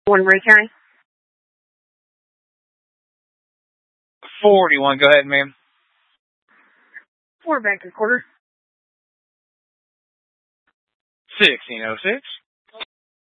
One Ray County. 41, go ahead, ma'am. 4 back to quarter. 1606.